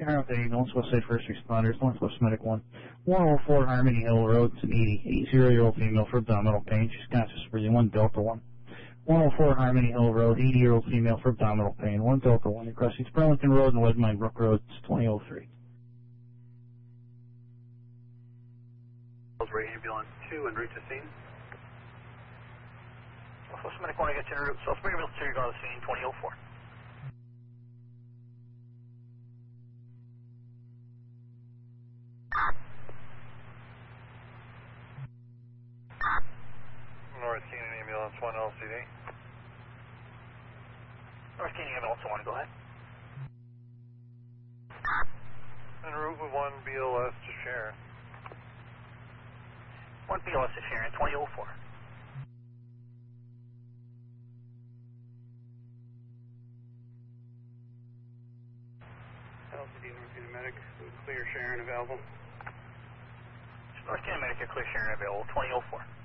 Sharon with the ambulance, Westside First Responders, Northwest Medic 1. 104 Harmony Hill Road, it's an 80-year-old female for abdominal pain. She's conscious breathing, 1 Delta 1. 104 Harmony Hill Road, 80-year-old female for abdominal pain, 1 Delta 1. You're crossing Burlington Road and Wedmine Brook Road, it's 2003. Ambulance 2 en route to scene. Northwest Medic 1, I got you en route. Salisbury Ambulance 2, you're going to scene, 2004. North Canyon Ambulance 1 LCD. North Canyon Ambulance 1, go ahead. En route with 1 BLS to Sharon. 1 BLS to Sharon, 2004. LCD North Canyon Medic, clear Sharon available. North Canyon Medic, clear Sharon available, 2004.